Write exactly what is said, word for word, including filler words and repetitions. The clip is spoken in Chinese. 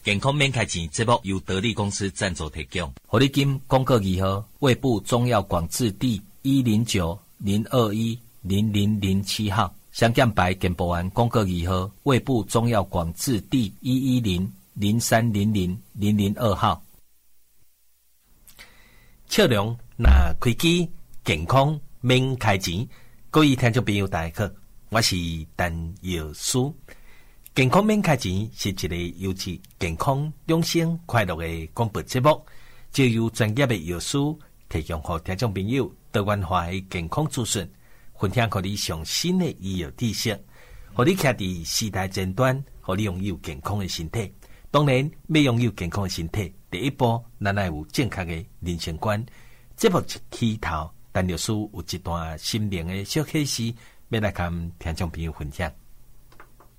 健康免开钱节目由得力公司赞助提供。 活力金广告二号，卫部中药广字第一零九零二一零零零七号，香港牌健保丸广告二号，卫部中药广字第一一零零三零零零零二号。笑容那开机，健康免开钱。各位听众朋友，大家好，我是陈药师。健康免开钱是一个优质、健康、养生、快乐的广播节目，就由专业的药师提供给听众朋友多元化的健康资讯，分享给你上新的医药知识，让你徛在时代前端，让你拥有健康的身体。当然，要拥有健康的身体，第一步咱要有正确的人生观。节目起头，陈药师有一段心灵的小启示，要来跟听众朋友分享。